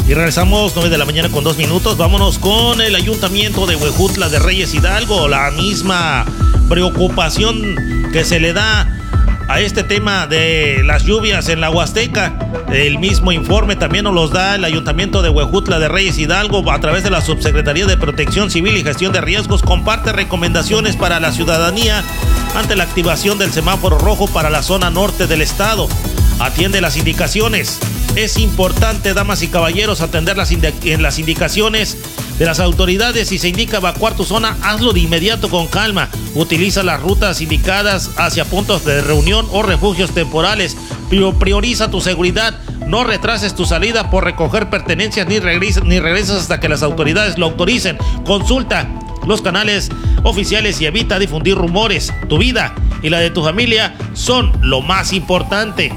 Y regresamos 9 de la mañana con 2 minutos. Vámonos con el Ayuntamiento de Huejutla de Reyes Hidalgo. La misma preocupación que se le da a este tema de las lluvias en la Huasteca. El mismo informe también nos los da el Ayuntamiento de Huejutla de Reyes Hidalgo a través de la Subsecretaría de Protección Civil y Gestión de Riesgos. Comparte recomendaciones para la ciudadanía ante la activación del semáforo rojo para la zona norte del estado. Atiende las indicaciones. Es importante, damas y caballeros, atender las indicaciones de las autoridades. Si se indica evacuar tu zona, hazlo de inmediato con calma. Utiliza las rutas indicadas hacia puntos de reunión o refugios temporales. Prioriza tu seguridad. No retrases tu salida por recoger pertenencias ni regreses hasta que las autoridades lo autoricen. Consulta los canales oficiales y evita difundir rumores. Tu vida y la de tu familia son lo más importante.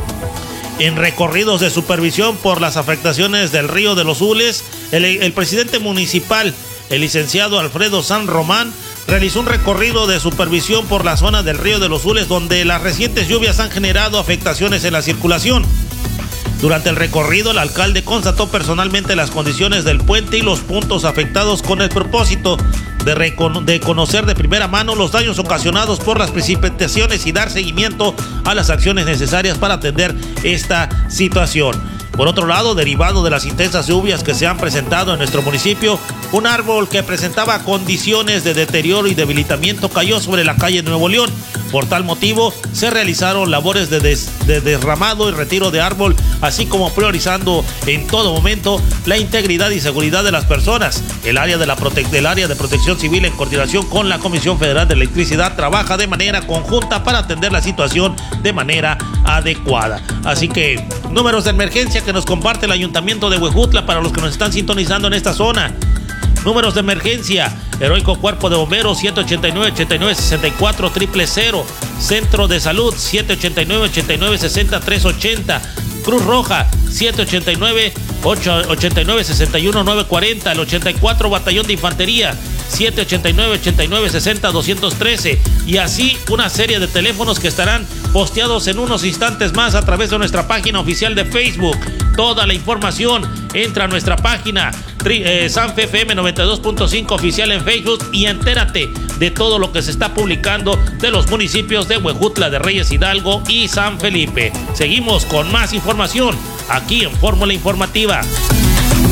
En recorridos de supervisión por las afectaciones del río de los Hules, el presidente municipal, el licenciado Alfredo San Román, realizó un recorrido de supervisión por la zona del río de los Hules, donde las recientes lluvias han generado afectaciones en la circulación. Durante el recorrido, el alcalde constató personalmente las condiciones del puente y los puntos afectados con el propósito de conocer de primera mano los daños ocasionados por las precipitaciones y dar seguimiento a las acciones necesarias para atender esta situación. Por otro lado, derivado de las intensas lluvias que se han presentado en nuestro municipio, un árbol que presentaba condiciones de deterioro y debilitamiento cayó sobre la calle Nuevo León. Por tal motivo, se realizaron labores de derramado y retiro de árbol, así como priorizando en todo momento la integridad y seguridad de las personas. El área de Protección Civil, en coordinación con la Comisión Federal de Electricidad, trabaja de manera conjunta para atender la situación de manera adecuada. Así que, números de emergencia que nos comparte el Ayuntamiento de Huejutla para los que nos están sintonizando en esta zona. Números de emergencia: Heroico Cuerpo de Bomberos 789-89-64-000, Centro de Salud 789-89-60-380, Cruz Roja 789-89-61-940, el 84 Batallón de Infantería 789-89-60-213, y así una serie de teléfonos que estarán posteados en unos instantes más a través de nuestra página oficial de Facebook. Toda la información entra a nuestra página SanFFM 92.5 oficial en Facebook y entérate de todo lo que se está publicando de los municipios de Huejutla de Reyes Hidalgo y San Felipe. Seguimos con más información aquí en Fórmula Informativa.